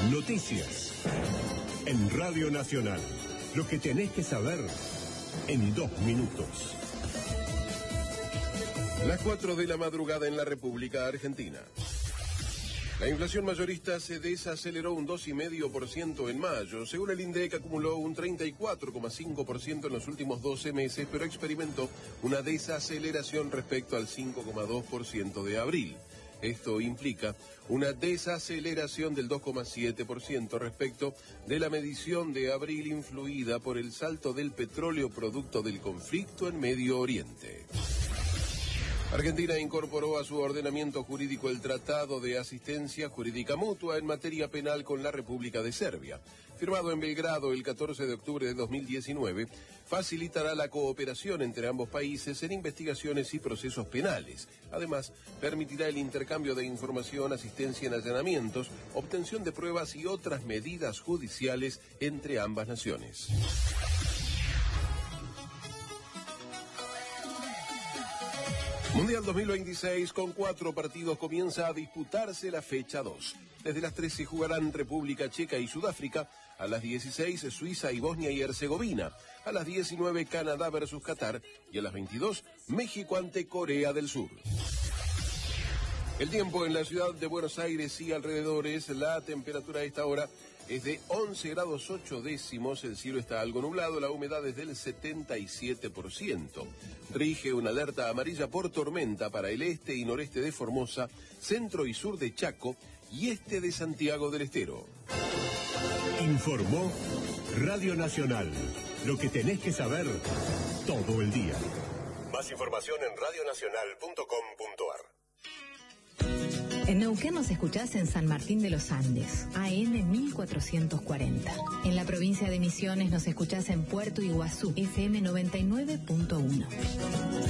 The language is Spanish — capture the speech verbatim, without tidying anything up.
Noticias. En Radio Nacional. Lo que tenés que saber en dos minutos. Las cuatro de la madrugada en la República Argentina. La inflación mayorista se desaceleró un dos coma cinco por ciento en mayo. Según el INDEC, acumuló un treinta y cuatro coma cinco por ciento en los últimos doce meses, pero experimentó una desaceleración respecto al cinco coma dos por ciento de abril. Esto implica una desaceleración del dos coma siete por ciento respecto de la medición de abril influida por el salto del petróleo producto del conflicto en Medio Oriente. Argentina incorporó a su ordenamiento jurídico el Tratado de Asistencia Jurídica Mutua en materia penal con la República de Serbia. Firmado en Belgrado el catorce de octubre de dos mil diecinueve, facilitará la cooperación entre ambos países en investigaciones y procesos penales. Además, permitirá el intercambio de información, asistencia en allanamientos, obtención de pruebas y otras medidas judiciales entre ambas naciones. Mundial dos mil veintiséis, con cuatro partidos, comienza a disputarse la fecha dos. Desde las trece jugarán República Checa y Sudáfrica, a las dieciséis Suiza y Bosnia y Herzegovina, a las diecinueve Canadá versus Qatar y a las veintidós México ante Corea del Sur. El tiempo en la ciudad de Buenos Aires y alrededores, la temperatura a esta hora es de once grados ocho décimos, el cielo está algo nublado, la humedad es del setenta y siete por ciento. Rige una alerta amarilla por tormenta para el este y noreste de Formosa, centro y sur de Chaco y este de Santiago del Estero. Informó Radio Nacional. Lo que tenés que saber todo el día. Más información en radio nacional punto com punto a r. En Neuquén nos escuchás en San Martín de los Andes, A M mil cuatrocientos cuarenta. En la provincia de Misiones nos escuchás en Puerto Iguazú, F M noventa y nueve punto uno.